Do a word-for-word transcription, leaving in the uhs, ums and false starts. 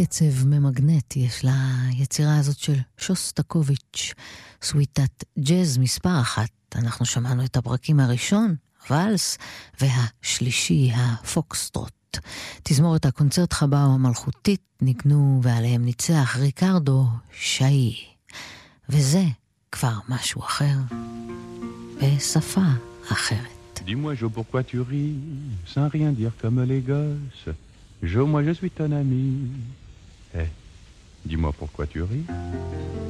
קצב ממגנט יש ליצירה הזאת של שוסטקוביץ', סוויטת ג'אז מספר אחת. אנחנו שמענו את הברקים הראשון, ואלס, והשלישי, הפוקסטרוט. תזמורת הקונצרט חבאו המלכותית ניגנו ועליהם ניצח ריקרדו שאי. וזה כבר משהו אחר, בשפה אחרת. Dis-moi, Jo, pourquoi tu ris, sans rien dire comme les gosses. Jo, moi je suis ton ami. Eh, dis-moi pourquoi tu ris.